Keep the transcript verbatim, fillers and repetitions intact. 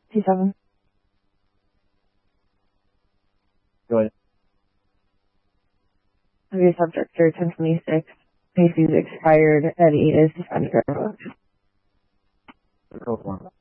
T seven. Go ahead. Okay, subject for ten twenty-six. Macy's expired. Eddie is suspended. Go for it.